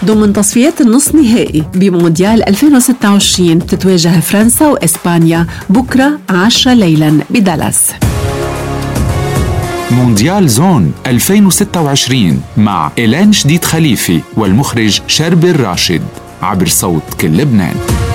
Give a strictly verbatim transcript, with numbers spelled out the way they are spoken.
ضمن تصفيات النصف نهائي بمونديال ألفين وستة وعشرين تتواجه فرنسا وإسبانيا بكرة عشرة ليلا بدالاس. مونديال زون ألفين وستة وعشرين مع إيلان شديد خليفي والمخرج شربل راشد عبر صوت كل لبنان.